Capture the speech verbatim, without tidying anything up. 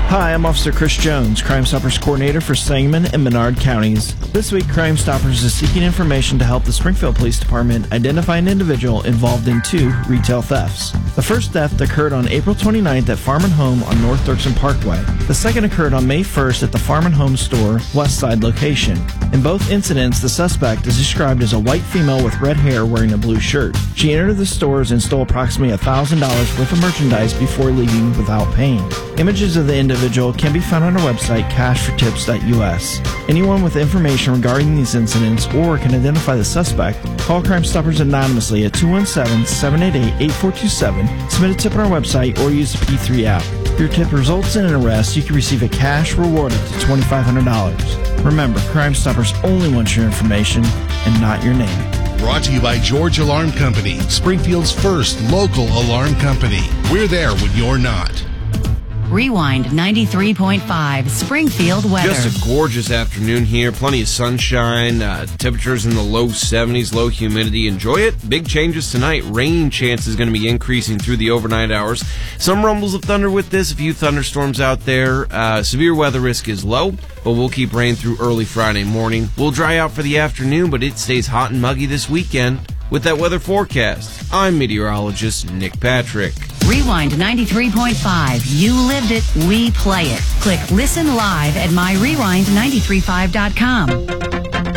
Hi, I'm Officer Chris Jones, Crime Stoppers Coordinator for Sangamon and Menard counties. This week, Crime Stoppers is seeking information to help the Springfield Police Department identify an individual involved in two retail thefts. The first theft occurred on April twenty-ninth at Farm and Home on North Dirksen Parkway. The second occurred on May first at the Farm and Home store West Side location. In both incidents, the suspect is described as a white female with red hair wearing a blue shirt. She entered the stores and stole approximately one thousand dollars worth of merchandise before leaving without paying. Images of the individual can be found on our website, cash for tips dot U S. Anyone with information regarding these incidents or can identify the suspect, call Crime Stoppers anonymously at two one seven, seven eight eight, eight four two seven, submit a tip on our website, or use the P three app. If your tip results in an arrest, you can receive a cash reward up to twenty-five hundred dollars. Remember, Crime Stoppers only want your information and not your name. Brought to you by George Alarm Company, Springfield's first local alarm company. We're there when you're not. Rewind ninety-three point five, Springfield weather. Just a gorgeous afternoon here. Plenty of sunshine. Uh, temperatures in the low seventies, low humidity. Enjoy it. Big changes tonight. Rain chance is going to be increasing through the overnight hours. Some rumbles of thunder with this. A few thunderstorms out there. Uh, severe weather risk is low, but we'll keep rain through early Friday morning. We'll dry out for the afternoon, but it stays hot and muggy this weekend. With that weather forecast, I'm meteorologist Nick Patrick. Rewind ninety-tee point five. You lived it, we play it. Click listen live at my rewind nine three five dot com.